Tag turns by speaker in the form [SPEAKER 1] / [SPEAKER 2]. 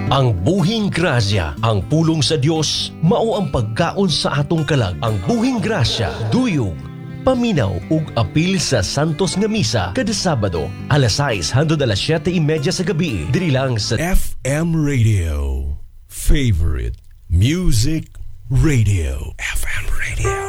[SPEAKER 1] Ang buhing grasya, ang pulong sa Dios, mao ang pagkaon sa atong kalag. Ang buhing grasya, duyong, paminaw ug apil sa Santos nga misa kada Sabado, alas 6 hangtod alas 7:30 sa gabi, diri lang sa
[SPEAKER 2] FM Radio. Favorite Music Radio. FM Radio.